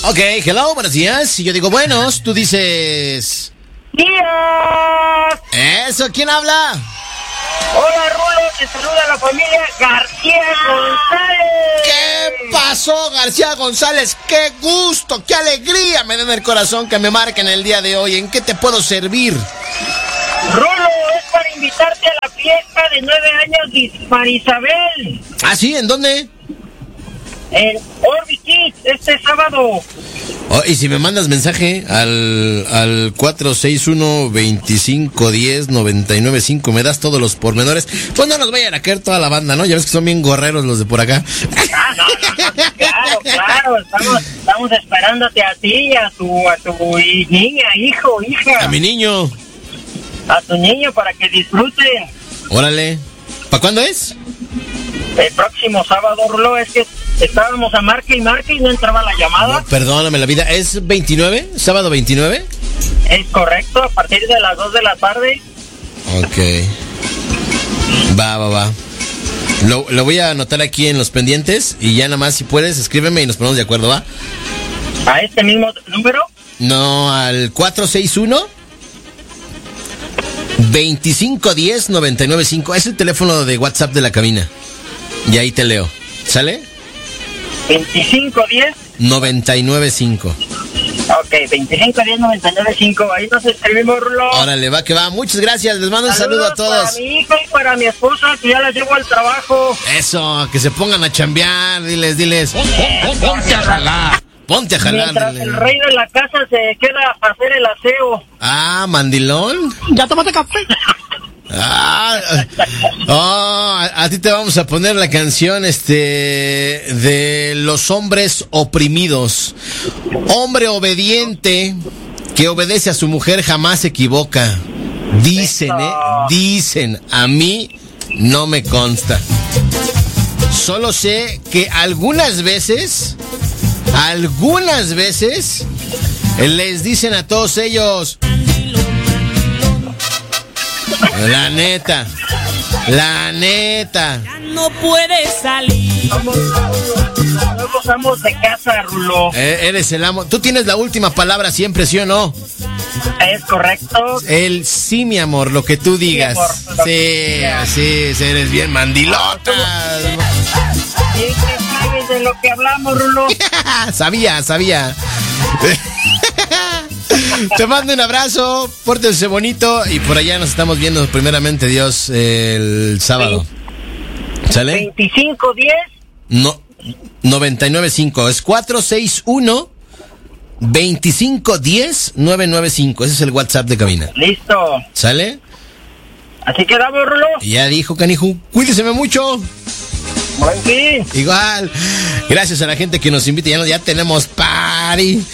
Ok, hello, buenos días. Si yo digo buenos, tú dices... ¡Días! Eso, ¿quién habla? Hola, Rulo, te saluda la familia García González. ¿Qué pasó, García González? ¡Qué gusto, qué alegría me da en el corazón que me marquen el día de hoy! ¿En qué te puedo servir? Rulo, es para invitarte a la fiesta de 9 años de Marisabel. ¿Ah, sí? ¿En dónde? En Orbit Kids, este sábado. Oh, y si me mandas mensaje al 461-2510-995, me das todos los pormenores, pues no nos vayan a caer toda la banda, ¿no? Ya ves que son bien gorreros los de por acá. Ah, no, claro, estamos esperándote a ti y a tu niña, hijo, hija. A mi niño. A tu niño para que disfruten. Órale. ¿Para cuándo es? El próximo sábado, Rulo, es que estábamos a marque y no entraba la llamada. No, perdóname la vida, ¿es 29? ¿Sábado 29? Es correcto, a partir de las 2 de la tarde. Ok. Va. Lo voy a anotar aquí en los pendientes y ya nada más si puedes escríbeme y nos ponemos de acuerdo, ¿va? ¿A este mismo número? No, al 461-2510-995. Es el teléfono de WhatsApp de la cabina. Y ahí te leo. ¿Sale? 2510 995. Ok, 2510-995. Ahí nos escribimos, Rulo. Órale, va que va. Muchas gracias. Les mando un saludo a todos. Para mi hija y para mi esposa, que ya las llevo al trabajo. Eso, que se pongan a chambear. Diles. Ponte a jalar. Mientras dile. el rey de la casa se queda a hacer el aseo. Ah, mandilón. ¿Ya tomaste café? A ti te vamos a poner la canción de los hombres oprimidos. Hombre obediente que obedece a su mujer jamás se equivoca. Dicen, a mí no me consta. Solo sé que algunas veces les dicen a todos ellos: La neta. Ya no puedes salir. Somos de casa, Rulo. Eres el amo. Tú tienes la última palabra siempre, ¿sí o no? Es correcto. El sí, mi amor, lo que tú digas. Sí, eres bien mandilota. Siempre sabes de lo que hablamos, Rulo. Sabía. Te mando un abrazo, pórtense bonito y por allá nos estamos viendo primeramente Dios el sábado. ¿Sale? 2510 No, 995, es 461-2510-995, ese es el WhatsApp de cabina. Listo. ¿Sale? Así quedamos, Rulo. Ya dijo, canijo, cuídeseme mucho. Buen fin. Igual, gracias a la gente que nos invita. Ya tenemos party.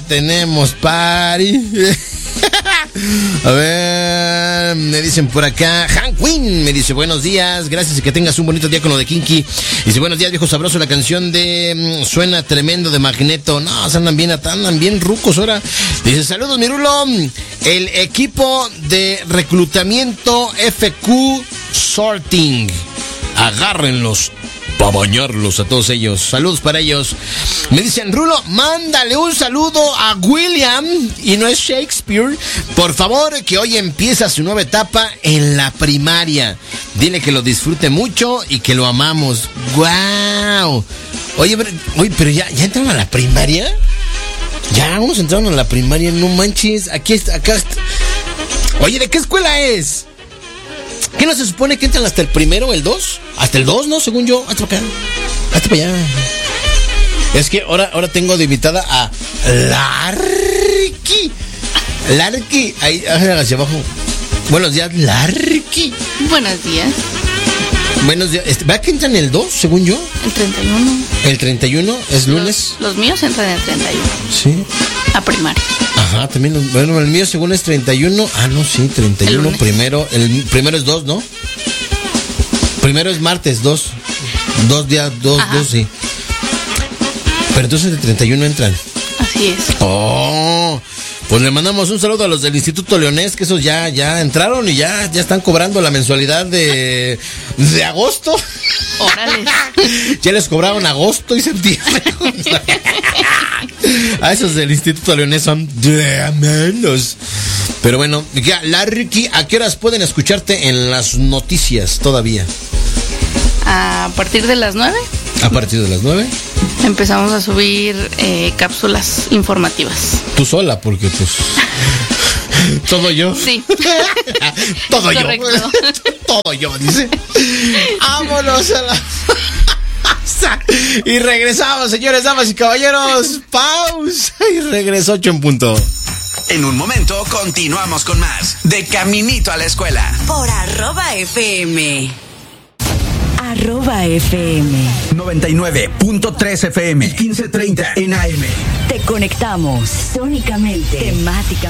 A ver, me dicen por acá, Han Quinn me dice buenos días, gracias y que tengas un bonito día con lo de Kinky. Dice buenos días, viejo sabroso, la canción de Suena Tremendo de Magneto. No, andan bien rucos ahora. Dice saludos mi Rulo, el equipo de reclutamiento FQ Sorting, agárrenlos para bañarlos a todos ellos. Saludos para ellos. Me dicen, Rulo, mándale un saludo a William, y no es Shakespeare, por favor, que hoy empieza su nueva etapa en la primaria. Dile que lo disfrute mucho y que lo amamos. ¡Guau! Oye, pero ya entraron a la primaria. Ya, vamos entrando a la primaria, no manches. Acá está. Oye, ¿de qué escuela es? ¿Qué no se supone que entran hasta el primero o el 2? Hasta el 2, ¿no? Según yo. Hasta para allá. Es que ahora tengo de invitada a Larky. Ahí, hacia abajo. Buenos días, Larky. Buenos días. Buenos días. ¿Va que entran el 2, según yo? El 31. ¿El 31 es lunes? Los míos entran el 31. Sí. A primaria. Ajá, también. Bueno, el mío según es 31. Ah, no, sí, 31. El primero es 2, ¿no? Primero es martes, 2. 2 días, 2, sí. Pero entonces el 31 entran. Así es. Oh, pues le mandamos un saludo a los del Instituto Leonés, que esos ya entraron y ya están cobrando la mensualidad de agosto. Órale. Ya les cobraron agosto y septiembre. A esos del Instituto Leonés son tremendos. Pero bueno, ya, Larry, ¿a qué horas pueden escucharte en las noticias todavía? A partir de las 9 A partir de las 9. empezamos a subir cápsulas informativas. Tú sola, porque pues... Todo yo. Sí. Todo yo. Correcto. Todo yo, dice. Vámonos a la... Y regresamos, señores, damas y caballeros. Pausa y regreso 8 en punto. En un momento continuamos con más de Caminito a la Escuela. Por @FM. @FM. 99.3 FM. 1530 en AM. Te conectamos sónicamente, temáticamente.